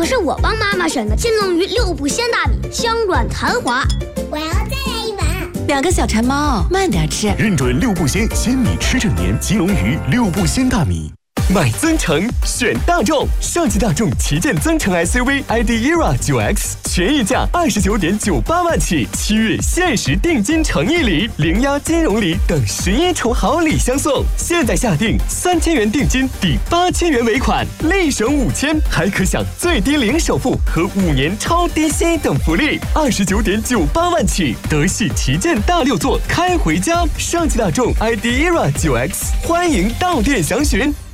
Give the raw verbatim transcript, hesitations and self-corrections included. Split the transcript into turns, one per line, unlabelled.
是我帮妈妈选的金龙鱼六步鲜大米，香软弹滑。
我要再来一碗。
两个小馋猫，慢点吃。
认准六步鲜，鲜米吃整年。金龙鱼六步鲜大米。
买增程选大众，上汽大众旗舰增程 S U V I D E R A 九 X 全溢价二十九点九八万起，七月限时定金诚意礼、零押金融礼等十一重好礼相送。现在下定三千元定金抵八千元尾款，立省五千，还可享最低零首付和五年超低息等福利。二十九点九八万起，德系旗舰大六座开回家。上汽大众 I D E R A 九 X 欢迎到店详询。